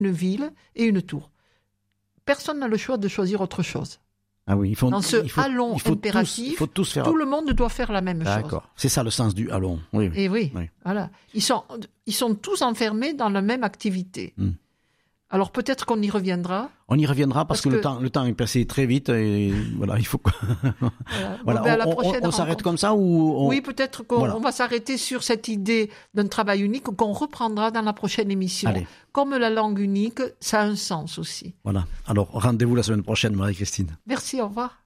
une ville et une tour. Personne n'a le choix de choisir autre chose. Ah oui, Dans ce allons impératif, tout le monde doit faire la même chose. D'accord, c'est ça le sens du allons. Oui. Et oui, voilà. Ils sont tous enfermés dans la même activité. Alors peut-être qu'on y reviendra. On y reviendra parce que le temps est passé très vite et voilà, il faut voilà. À la prochaine on s'arrête comme ça ou Oui, peut-être qu'on va s'arrêter sur cette idée d'un travail unique qu'on reprendra dans la prochaine émission. Allez. Comme la langue unique, ça a un sens aussi. Voilà. Alors rendez-vous la semaine prochaine, Marie-Christine. Merci, au revoir.